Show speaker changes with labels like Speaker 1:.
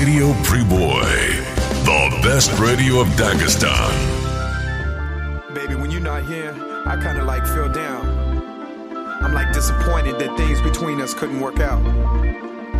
Speaker 1: Radio Preboy, the best radio of Dagestan.
Speaker 2: Baby, when you're not here, I kind of like feel down. I'm like disappointed that things between us couldn't work out.